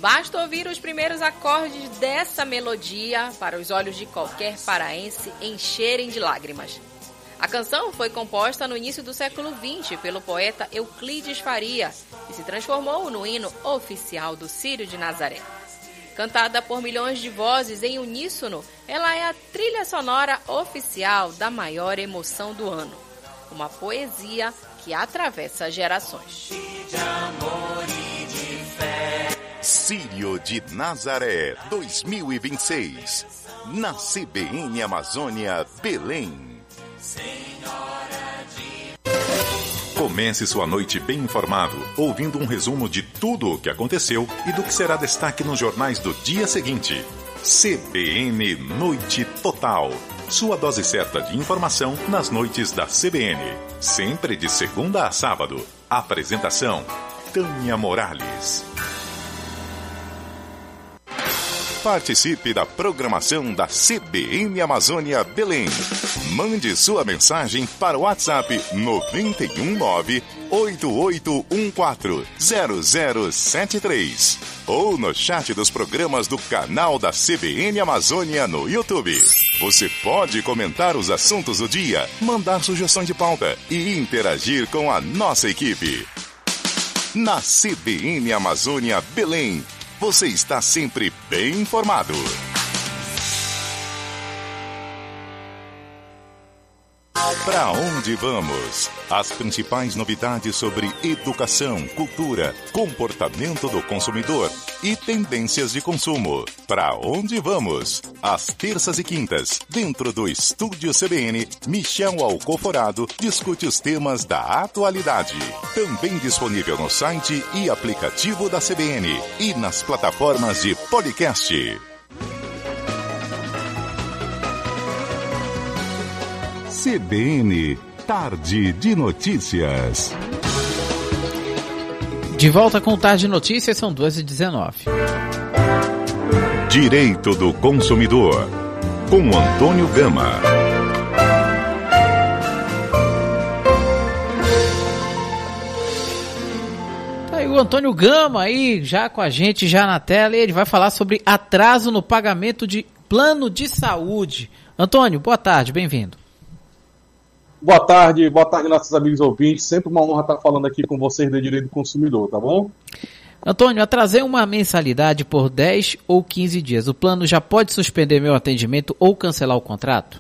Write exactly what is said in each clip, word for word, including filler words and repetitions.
Basta ouvir os primeiros acordes dessa melodia para os olhos de qualquer paraense encherem de lágrimas. A canção foi composta no início do século vinte pelo poeta Euclides Faria e se transformou no hino oficial do Círio de Nazaré. Cantada por milhões de vozes em uníssono, ela é a trilha sonora oficial da maior emoção do ano. Uma poesia que atravessa gerações. Círio de Nazaré dois mil e vinte e seis, na C B N Amazônia, Belém. Comece sua noite bem informado, ouvindo um resumo de tudo o que aconteceu e do que será destaque nos jornais do dia seguinte. C B N Noite Total. Sua dose certa de informação nas noites da C B N. Sempre de segunda a sábado. Apresentação: Tânia Morales. Participe da programação da C B N Amazônia Belém. Mande sua mensagem para o WhatsApp nove um nove, oito oito um quatro, zero zero sete três ou no chat dos programas do canal da C B N Amazônia no YouTube. Você pode comentar os assuntos do dia, mandar sugestão de pauta e interagir com a nossa equipe. Na C B N Amazônia Belém, você está sempre bem informado. Para onde vamos? As principais novidades sobre educação, cultura, comportamento do consumidor e tendências de consumo. Para onde vamos? Às terças e quintas, dentro do Estúdio C B N, Michel Alcoforado discute os temas da atualidade. Também disponível no site e aplicativo da C B N e nas plataformas de podcast. C B N Tarde de Notícias. De volta com Tarde de Notícias, são duas e dezenove. Direito do Consumidor, com Antônio Gama. Tá aí o Antônio Gama aí, já com a gente, já na tela, e ele vai falar sobre atraso no pagamento de plano de saúde. Antônio, boa tarde, bem-vindo. Boa tarde, boa tarde, nossos amigos ouvintes. Sempre uma honra estar falando aqui com vocês de direito do consumidor, tá bom? Antônio, atrasei uma mensalidade por dez ou quinze dias. O plano já pode suspender meu atendimento ou cancelar o contrato?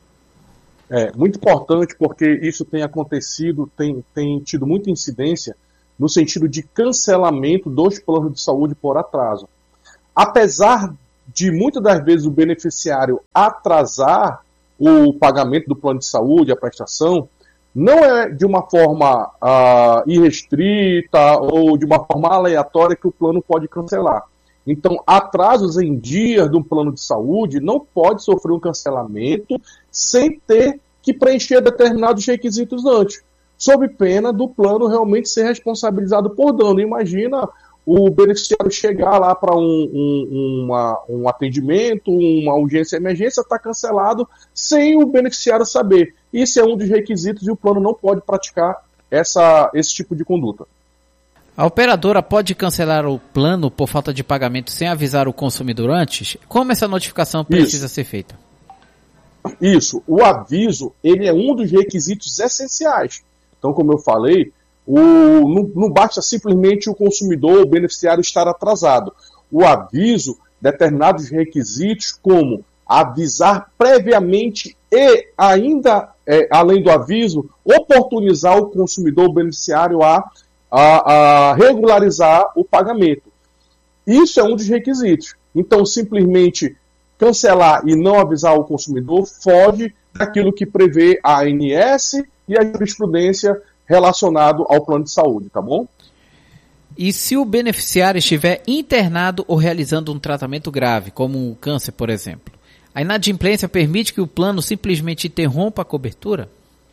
É muito importante porque isso tem acontecido, tem, tem tido muita incidência no sentido de cancelamento dos planos de saúde por atraso. Apesar de muitas das vezes o beneficiário atrasar o pagamento do plano de saúde, a prestação, não é de uma forma uh, irrestrita ou de uma forma aleatória que o plano pode cancelar. Então, atrasos em dias do plano de saúde não pode sofrer um cancelamento sem ter que preencher determinados requisitos antes, sob pena do plano realmente ser responsabilizado por dano. Imagina o beneficiário chegar lá para um, um, uma, um atendimento, uma urgência e emergência, está cancelado sem o beneficiário saber. Isso é um dos requisitos e o plano não pode praticar essa, esse tipo de conduta. A operadora pode cancelar o plano por falta de pagamento sem avisar o consumidor antes? Como essa notificação precisa Isso. ser feita? Isso. O aviso, ele é um dos requisitos essenciais. Então, como eu falei, O, não, não basta simplesmente o consumidor, o beneficiário estar atrasado. O aviso, determinados requisitos como avisar previamente e ainda, é, além do aviso, oportunizar o consumidor, o beneficiário a, a, a regularizar o pagamento. Isso é um dos requisitos. Então, simplesmente cancelar e não avisar o consumidor foge daquilo que prevê a A N S e a jurisprudência relacionado ao plano de saúde, tá bom? E se o beneficiário estiver internado ou realizando um tratamento grave, como um câncer, por exemplo, a inadimplência permite que o plano simplesmente interrompa a cobertura?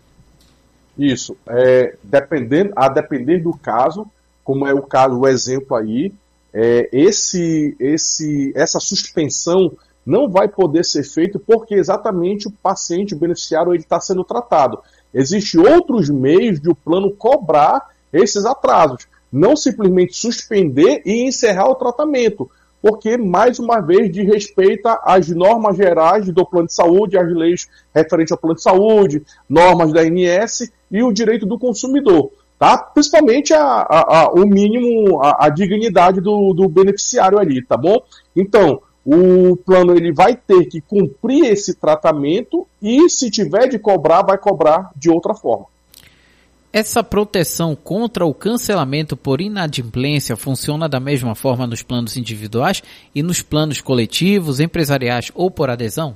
Isso. É, dependendo, a depender do caso, como é o caso, o exemplo aí, é, esse, esse, essa suspensão não vai poder ser feita porque exatamente o paciente, o beneficiário, ele está sendo tratado. Existem outros meios de o plano cobrar esses atrasos. não simplesmente suspender e encerrar o tratamento, porque, mais uma vez, diz respeito às normas gerais do plano de saúde, às leis referentes ao plano de saúde, normas da A N S e o direito do consumidor, tá? Principalmente a, a, a, o mínimo, a, a dignidade do, do beneficiário ali, tá bom? Então, o plano ele vai ter que cumprir esse tratamento e, se tiver de cobrar, vai cobrar de outra forma. Essa proteção contra o cancelamento por inadimplência funciona da mesma forma nos planos individuais e nos planos coletivos, empresariais ou por adesão?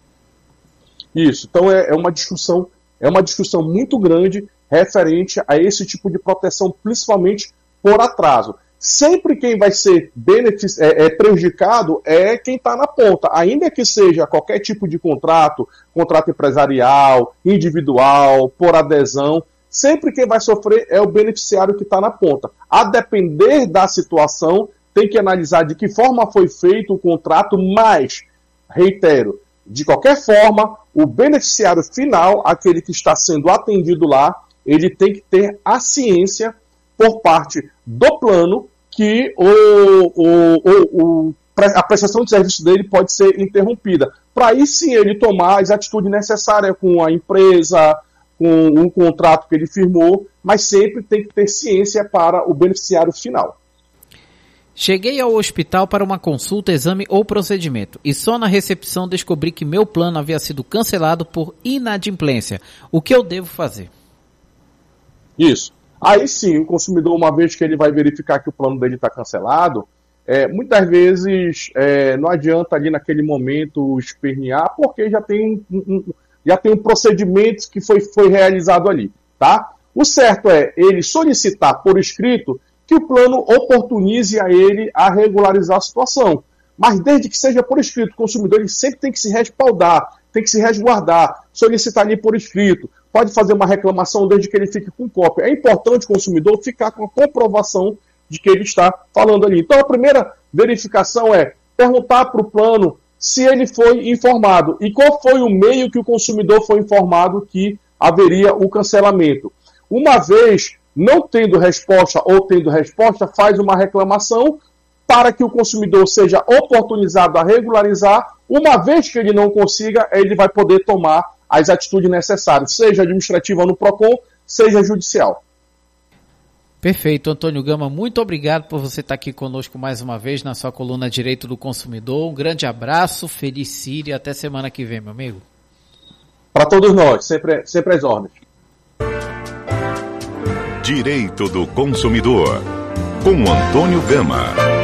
Isso. Então é, é uma discussão, é uma discussão muito grande referente a esse tipo de proteção, principalmente por atraso. Sempre quem vai ser benefici- é, é prejudicado é quem está na ponta, ainda que seja qualquer tipo de contrato, contrato empresarial, individual, por adesão. Sempre quem vai sofrer é o beneficiário que está na ponta. A depender da situação, tem que analisar de que forma foi feito o contrato, mas, reitero, de qualquer forma, o beneficiário final, aquele que está sendo atendido lá, ele tem que ter a ciência por parte do plano que o, o, o, o, a prestação de serviço dele pode ser interrompida. Para aí sim ele tomar as atitudes necessárias com a empresa, com um contrato que ele firmou, mas sempre tem que ter ciência para o beneficiário final. Cheguei ao hospital para uma consulta, exame ou procedimento e só na recepção descobri que meu plano havia sido cancelado por inadimplência. O que eu devo fazer? Isso. Aí sim, o consumidor, uma vez que ele vai verificar que o plano dele está cancelado, é, muitas vezes é, não adianta ali naquele momento espernear, porque já tem um, um já tem um procedimento que foi, foi realizado ali, tá? O certo é ele solicitar por escrito que o plano oportunize a ele a regularizar a situação. Mas desde que seja por escrito, o consumidor ele sempre tem que se respaldar, tem que se resguardar, solicitar ali por escrito, pode fazer uma reclamação desde que ele fique com cópia. É importante o consumidor ficar com a comprovação de que ele está falando ali. Então a primeira verificação é perguntar para o plano se ele foi informado e qual foi o meio que o consumidor foi informado que haveria o cancelamento. Uma vez não tendo resposta ou tendo resposta, faz uma reclamação para que o consumidor seja oportunizado a regularizar. Uma vez que ele não consiga, ele vai poder tomar as atitudes necessárias, seja administrativa no PROCON, seja judicial. Perfeito, Antônio Gama, muito obrigado por você estar aqui conosco mais uma vez na sua coluna Direito do Consumidor. Um grande abraço, feliz Síria, até semana que vem, meu amigo. Para todos nós, sempre, sempre às ordens. Direito do Consumidor, com Antônio Gama.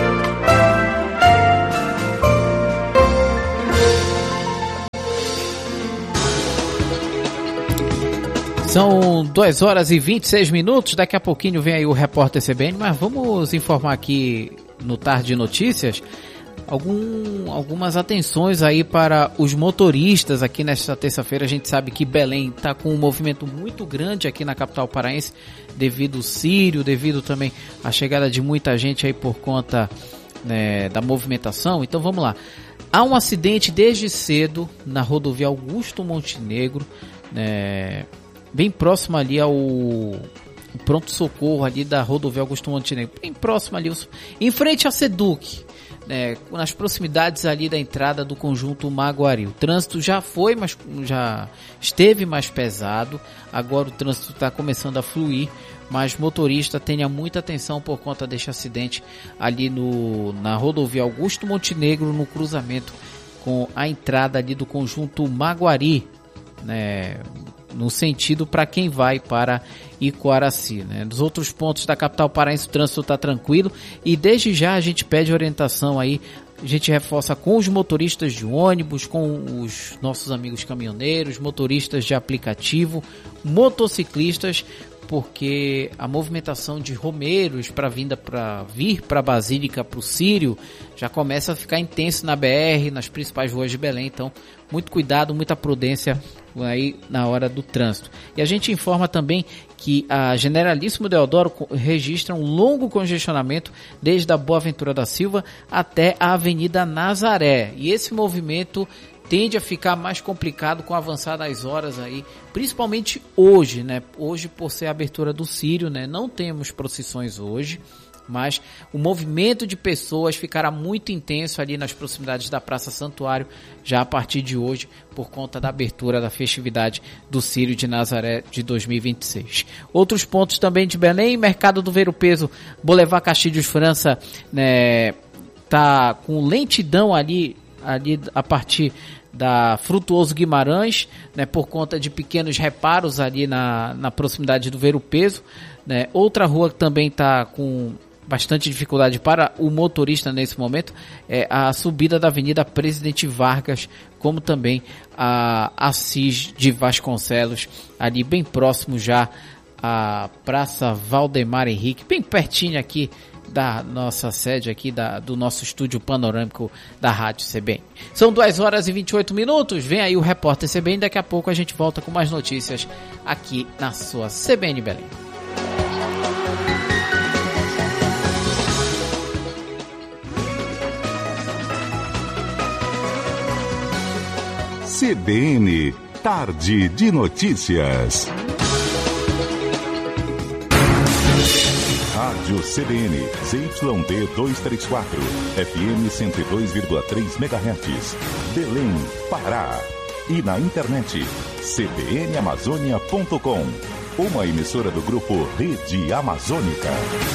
São duas horas e vinte e seis minutos, daqui a pouquinho vem aí o repórter C B N, mas vamos informar aqui no Tarde Notícias algum, algumas atenções aí para os motoristas aqui nesta terça-feira. A gente sabe que Belém está com um movimento muito grande aqui na capital paraense, devido ao Sírio, devido também à chegada de muita gente aí por conta, né, da movimentação. Então vamos lá. Há um acidente desde cedo na rodovia Augusto Montenegro, né, bem próximo ali ao pronto-socorro ali da rodovia Augusto Montenegro, bem próximo ali, em frente à Seduc, né, nas proximidades ali da entrada do conjunto Maguari. O trânsito já foi, mas já esteve mais pesado, agora o trânsito está começando a fluir, mas motorista tenha muita atenção por conta deste acidente ali no, na rodovia Augusto Montenegro, no cruzamento com a entrada ali do conjunto Maguari, né, no sentido para quem vai para Icoaraci, né? Nos outros pontos da capital paraense o trânsito está tranquilo e desde já a gente pede orientação aí, a gente reforça com os motoristas de ônibus, com os nossos amigos caminhoneiros, motoristas de aplicativo, motociclistas, porque a movimentação de romeiros para vinda para vir para a Basílica, para o Sírio, já começa a ficar intenso na B R, nas principais ruas de Belém. Então, muito cuidado, muita prudência aí na hora do trânsito. E a gente informa também que a Generalíssimo Deodoro registra um longo congestionamento desde a Boa Ventura da Silva até a Avenida Nazaré. E esse movimento tende a ficar mais complicado com o avançar das horas aí, principalmente hoje, né? Hoje, por ser a abertura do Círio, né? Não temos procissões hoje, mas o movimento de pessoas ficará muito intenso ali nas proximidades da Praça Santuário, já a partir de hoje, por conta da abertura da festividade do Círio de Nazaré de dois mil e vinte e seis. Outros pontos também de Belém: Mercado do Ver o Peso, Boulevard Castilhos França, né, tá com lentidão ali, ali a partir da Frutuoso Guimarães, né, por conta de pequenos reparos ali na, na proximidade do Ver o Peso, né. Outra rua que também está com bastante dificuldade para o motorista nesse momento é a subida da Avenida Presidente Vargas, como também a Assis de Vasconcelos, ali bem próximo já à Praça Valdemar Henrique, bem pertinho aqui da nossa sede aqui, da, do nosso estúdio panorâmico da Rádio C B N. São duas horas e vinte e oito minutos, vem aí o repórter C B N, daqui a pouco a gente volta com mais notícias aqui na sua C B N Belém. C B N, Tarde de Notícias. Rádio C B N, Z Y D duzentos e trinta e quatro, F M cento e dois vírgula três megahertz, Belém, Pará. E na internet, c b n amazônia ponto com, uma emissora do grupo Rede Amazônica.